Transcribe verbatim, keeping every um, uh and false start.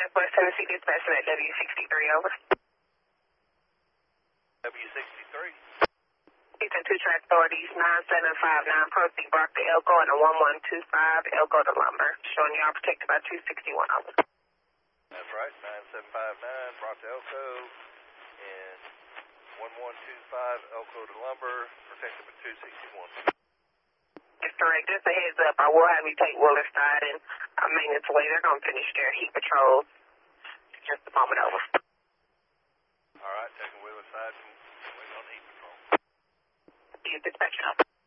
West Tennessee dispatching at W sixty-three, over. W sixty-three. Houston two track authorities, nine seven five nine, proceed Brock to Elko and a one one two five, Elko to Lumber. Showing y'all protected by two sixty-one, over. That's right, nine seven five nine, Brock to Elko, and one one two five, Elko to Lumber, protected by two sixty-one. That's correct. Just a heads up, I will have you take Willer side and uh, maintenance away. They're going to finish their heat patrol. Just a moment, over. All right, taking Wheeler side and waiting on heat patrol. Be a dispatch, over.